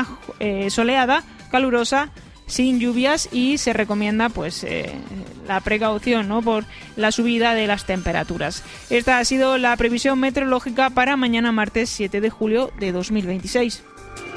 semana soleada, calurosa, sin lluvias, y se recomienda pues la precaución, ¿no?, por la subida de las temperaturas. Esta ha sido la previsión meteorológica para mañana martes 7 de julio de 2026.